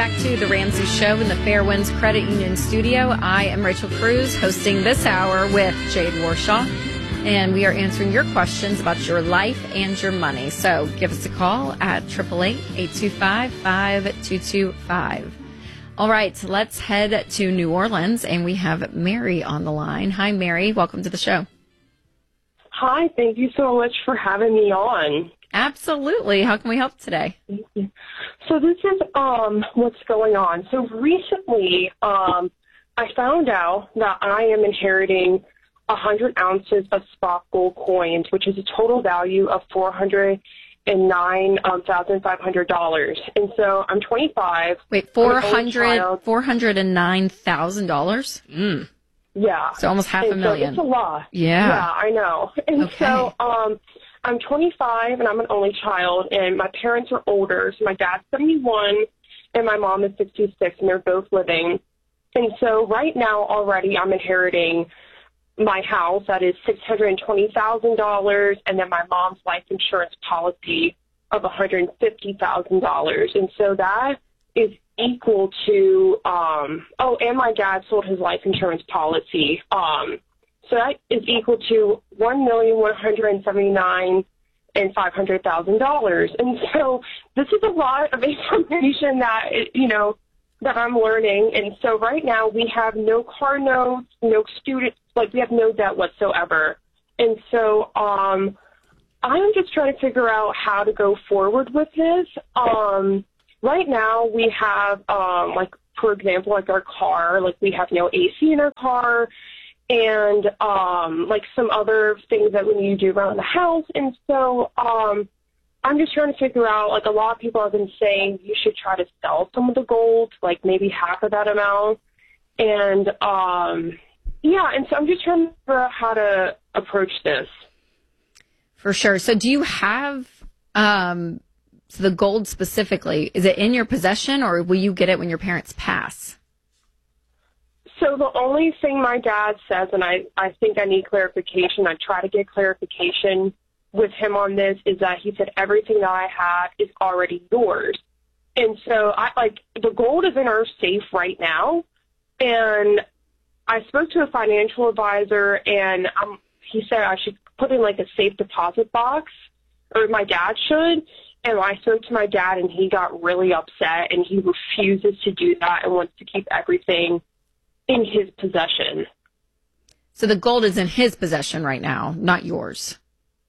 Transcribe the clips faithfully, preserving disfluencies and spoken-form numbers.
back to The Ramsey Show in the Fairwinds Credit Union studio. I am Rachel Cruz, hosting this hour with Jade Warshaw, and we are answering your questions about your life and your money. So give us a call at eight eight eight, eight two five, five two two five. All right, let's head to New Orleans, and we have Mary on the line. Hi, Mary. Welcome to the show. Hi, thank you so much for having me on. Absolutely. How can we help today? Thank you. So this is um, what's going on. So recently, um, I found out that I am inheriting one hundred ounces of spot gold coins, which is a total value of four hundred nine thousand five hundred dollars. And so I'm twenty-five. Wait, four hundred, four hundred nine thousand dollars? Mm. Yeah. So almost half and a million. So it's a lot. Yeah. Yeah, I know. And okay. so um, I'm twenty-five, and I'm an only child, and my parents are older. So my dad's seventy-one, and my mom is sixty-six, and they're both living. And so right now already I'm inheriting my house that is six hundred twenty thousand dollars, and then my mom's life insurance policy of one hundred fifty thousand dollars. And so that is equal to, um, oh, and my dad sold his life insurance policy. Um, so that is equal to one million one hundred seventy-nine and five hundred thousand dollars. And so this is a lot of information that, you know, that I'm learning. And so right now we have no car notes, no student, like we have no debt whatsoever. And so um, I'm just trying to figure out how to go forward with this. Um, right now we have, um, like, for example, like our car, like we have no A C in our car, and um, like some other things that we need to do around the house. And so um, I'm just trying to figure out, like, a lot of people have been saying you should try to sell some of the gold, like maybe half of that amount. And, um, yeah, and so I'm just trying to figure out how to approach this. For sure. So do you have um, so the gold specifically, is it in your possession, or will you get it when your parents pass? So the only thing my dad says, and I, I think I need clarification, I try to get clarification with him on this, is that he said everything that I have is already yours. And so I like the gold is in our safe right now. And I spoke to a financial advisor, and um, he said I should put in like a safe deposit box, or my dad should. And I spoke to my dad, and he got really upset, and he refuses to do that and wants to keep everything in his possession. So the gold is in his possession right now, not yours.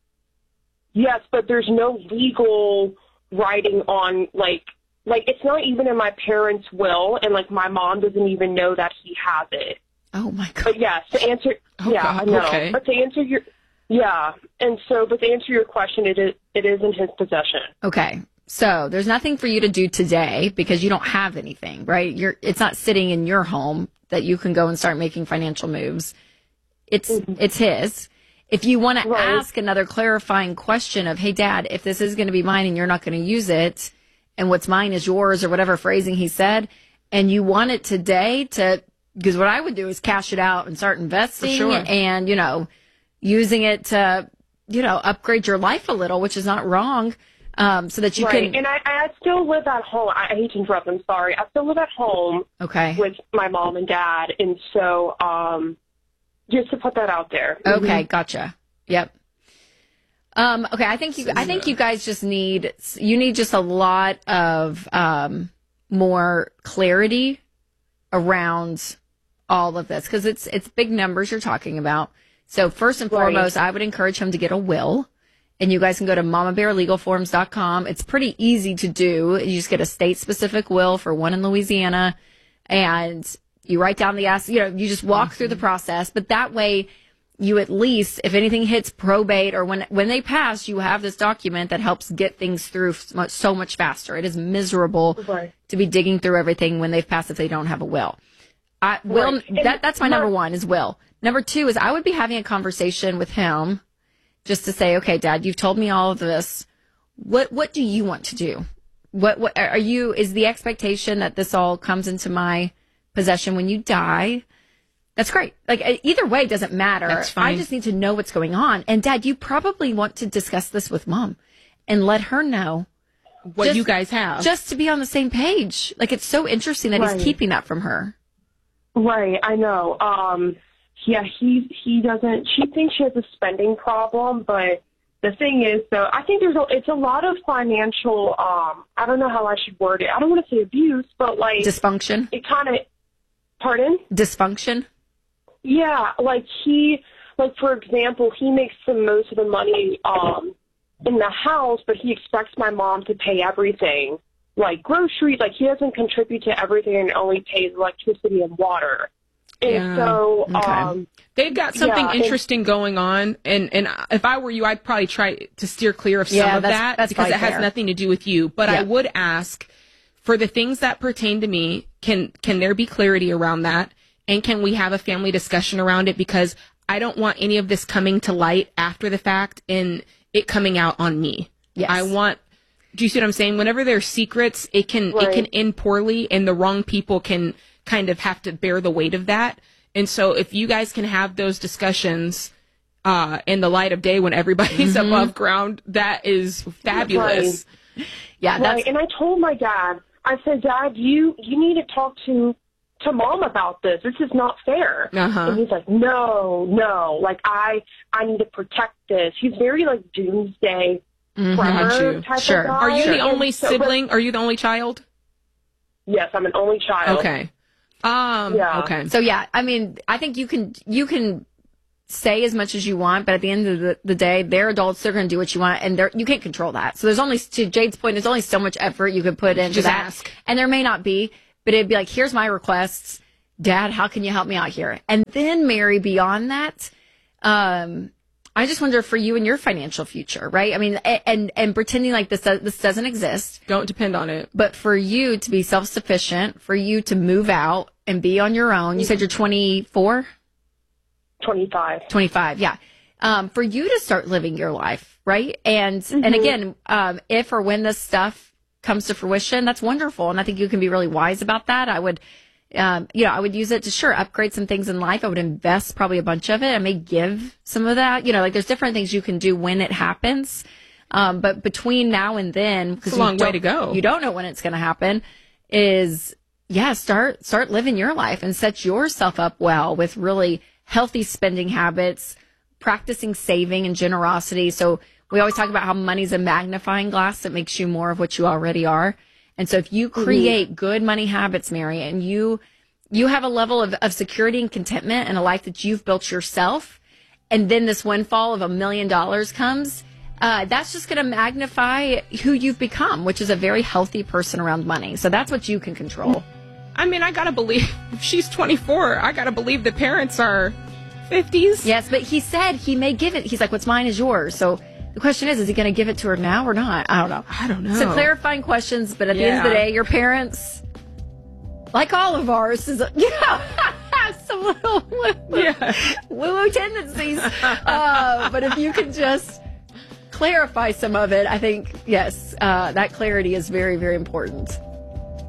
Yes, but there's no legal writing on, like, like it's not even in my parents' will, and, like, my mom doesn't even know that he has it. Oh, my God. But, yes, to answer, oh, yeah, God. no. Okay. But to answer your, yeah, and so, but to answer your question, it is, it is in his possession. Okay. So there's nothing for you to do today because you don't have anything, right? You're, it's not sitting in your home that you can go and start making financial moves. It's, mm-hmm. it's his. If you want to right. ask another clarifying question of, hey, Dad, if this is going to be mine and you're not going to use it, and what's mine is yours, or whatever phrasing he said, and you want it today to, because what I would do is cash it out and start investing sure. and, you know, using it to, you know, upgrade your life a little, which is not wrong, um, so that you right. can. And I, I still live at home. I hate to interrupt. I'm sorry. I still live at home okay. with my mom and dad. And so, um, just to put that out there. Okay, mm-hmm. gotcha. Yep. Um, okay, I think you. I think you guys just need. You need just a lot of um, more clarity around all of this, because it's it's big numbers you're talking about. So first and foremost, right. I would encourage him to get a will, and you guys can go to mama bear legal forms dot com. It's pretty easy to do. You just get a state specific will for one in Louisiana, and you write down the ass. You know, you just walk mm-hmm. through the process, but that way, you at least, if anything hits probate or when when they pass, you have this document that helps get things through so much faster. It is miserable right. to be digging through everything when they've passed if they don't have a will. I will right. that that's my number one is will. Number two is I would be having a conversation with him just to say, okay, Dad, you've told me all of this. What what do you want to do? What what are you? Is the expectation that this all comes into my possession when you die? That's great. Like, either way doesn't matter. That's fine. I just need to know what's going on. And Dad, you probably want to discuss this with Mom and let her know what just, you guys have. Just to be on the same page. Like, it's so interesting that Right. he's keeping that from her. Right, I know. Um, yeah, he he doesn't. She thinks she has a spending problem, but the thing is, though, I think there's a, it's a lot of financial. Um, I don't know how I should word it. I don't want to say abuse, but like Dysfunction? it kind of. Pardon? Dysfunction? Yeah, like he, like for example, he makes the most of the money um in the house, but he expects my mom to pay everything, like groceries. Like he doesn't contribute to everything and only pays electricity and water. And Yeah. so, Okay. um, They've got something yeah, and- interesting going on, and, and if I were you, I'd probably try to steer clear of some Yeah, of that's- that that's because it probably has fair. nothing to do with you. But Yeah. I would ask, for the things that pertain to me, can can there be clarity around that, and can we have a family discussion around it? Because I don't want any of this coming to light after the fact and it coming out on me. Yes. I want. Do you see what I'm saying? Whenever there's secrets, it can Right. it can end poorly, and the wrong people can kind of have to bear the weight of that. And so, if you guys can have those discussions uh, in the light of day when everybody's Mm-hmm. above ground, that is fabulous. Yeah, that's right. And I told my dad, I said, Dad, you you need to talk to to Mom about this. This is not fair. Uh-huh. And he's like, no, no, like I I need to protect this. He's very like doomsday Got prepper you. type Sure. of guy. Are you the And only so- but- sibling? Are you the only child? Yes, I'm an only child. Okay. Um. Yeah. Okay. So yeah, I mean, I think you can you can say as much as you want, but at the end of the, the day, they're adults. They're going to do what you want, and they're you can't control that. So there's only, to Jade's point, there's only so much effort you could put into Just that. ask. And there may not be, but it'd be like, here's my requests, Dad. How can you help me out here? And then Mary, beyond that, um, I just wonder for you and your financial future, right? I mean, a- and and pretending like this this doesn't exist. Don't depend on it. But for you to be self-sufficient, for you to move out and be on your own, you said you're twenty-four, twenty-five. twenty-five, yeah. Um, for you to start living your life, right? And and again, um, if or when this stuff comes to fruition, that's wonderful, and I think you can be really wise about that. I would, um, you know, I would use it to sure upgrade some things in life. I would invest probably a bunch of it. I may give some of that. You know, like there's different things you can do when it happens. Um, but between now and then, because It's a long way to go. you don't know when it's going to happen, is yeah, start start living your life and set yourself up well with really healthy spending habits, practicing saving and generosity. So we always talk about how money's a magnifying glass that makes you more of what you already are. And so if you create good money habits, Mary, and you you have a level of, of security and contentment and a life that you've built yourself, and then this windfall of a million dollars comes, uh, that's just going to magnify who you've become, which is a very healthy person around money. So that's what you can control. I mean, I gotta believe if she's twenty-four. I gotta believe the parents are fifties. Yes, but he said he may give it. He's like, what's mine is yours. So the question is, is he going to give it to her now or not? I don't know. I don't know. So clarifying questions, but at the end of the Yeah. day, your parents, like all of ours, is, you know, some little Yeah. woo-woo tendencies. Uh, but if you can just clarify some of it, I think, yes, uh, that clarity is very, very important.